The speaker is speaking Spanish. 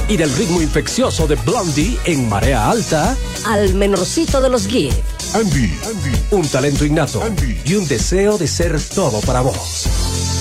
Y del ritmo infeccioso de Blondie en Marea Alta al menorcito de los Gibb. Andy. Un talento innato y un deseo de ser todo para vos.